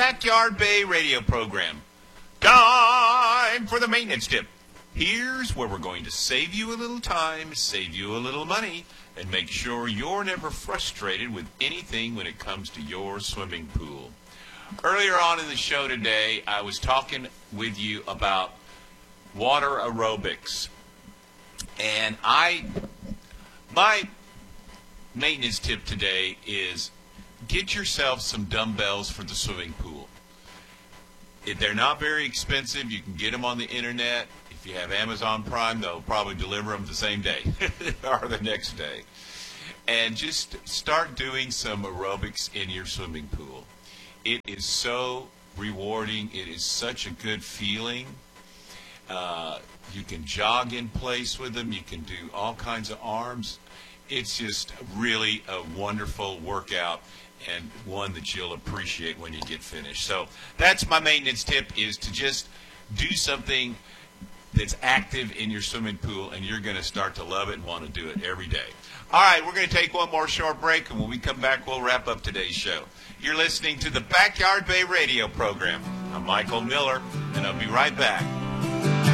Backyard Bay radio program. Time for the maintenance tip. Here's where we're going to save you a little time, save you a little money, and make sure you're never frustrated with anything when it comes to your swimming pool. Earlier on in the show today, I was talking with you about water aerobics. And my maintenance tip today is get yourself some dumbbells for the swimming pool. They're not very expensive. You can get them on the internet. If you have Amazon Prime, they'll probably deliver them the same day or the next day. And just start doing some aerobics in your swimming pool. It is so rewarding. It is such a good feeling. You can jog in place with them. You can do all kinds of arms. It's just really a wonderful workout and one that you'll appreciate when you get finished. So that's my maintenance tip, is to just do something that's active in your swimming pool, and you're going to start to love it and want to do it every day. All right, we're going to take one more short break, and when we come back, we'll wrap up today's show. You're listening to the Backyard Bay radio program. I'm Michael Miller, and I'll be right back.